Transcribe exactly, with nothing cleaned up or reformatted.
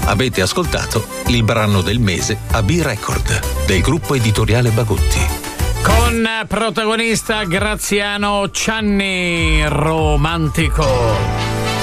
Avete ascoltato il brano del mese a B-Record del gruppo editoriale Bagutti. Con protagonista Graziano Cianni, Romantico.